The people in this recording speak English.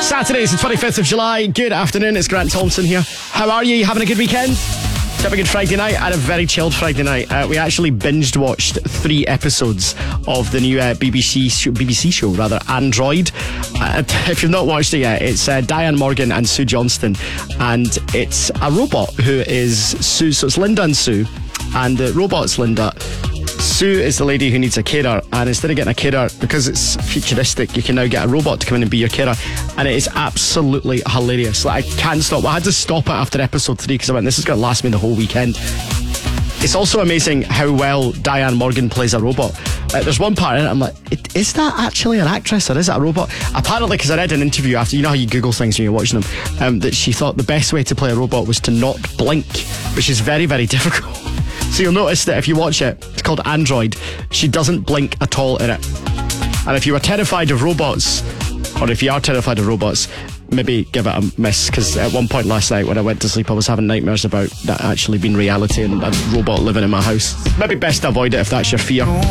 Saturday is the 25th of July. Good afternoon, it's Grant Thompson here. How are you? You having a good weekend? Did you have a good Friday night? I had a very chilled Friday night. We actually binged watched 3 episodes of the new BBC show, Android. If you've not watched it yet, it's Diane Morgan and Sue Johnston, and it's a robot who is Sue. So it's Linda and Sue, and the robot's Linda. Sue is the lady who needs a carer, and instead of getting a carer, because it's futuristic, you can now get a robot to come in and be your carer, and it is absolutely hilarious. Like, I can't stop. I had to stop it after episode 3 because I went, this is going to last me the whole weekend. It's also amazing how well Diane Morgan plays a robot. There's one part in it, I'm like, is that actually an actress or is it a robot? Apparently, because I read an interview after, you know how you Google things when you're watching them, that she thought the best way to play a robot was to not blink, which is very, very difficult. So you'll notice that if you watch it, it's called Android, she doesn't blink at all in it. And if you were terrified of robots, or if you are terrified of robots, maybe give it a miss, because at one point last night when I went to sleep I was having nightmares about that actually being reality and a robot living in my house. Maybe best to avoid it if that's your fear.